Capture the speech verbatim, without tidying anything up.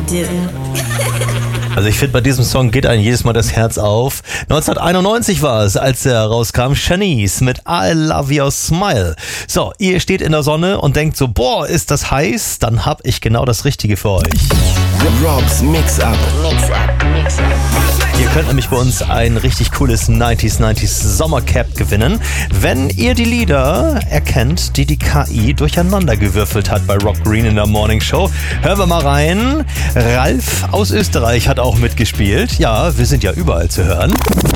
do. Also ich finde, bei diesem Song geht einem jedes Mal das Herz auf. neunzehnhunderteinundneunzig war es, als er rauskam, Shanice mit I Love Your Smile. So, ihr steht in der Sonne und denkt so, boah, ist das heiß? Dann hab ich genau das Richtige für euch. Rob's Mix-Up. Mix-up, Mix-up. Ihr könnt nämlich bei uns ein richtig cooles neunziger neunzig Sommercap gewinnen, wenn ihr die Lieder erkennt, die die K I durcheinandergewürfelt hat bei Rob Green in der Morning Show. Hören wir mal rein. Ralf aus Österreich hat auch mitgespielt. Ja, wir sind ja überall zu hören.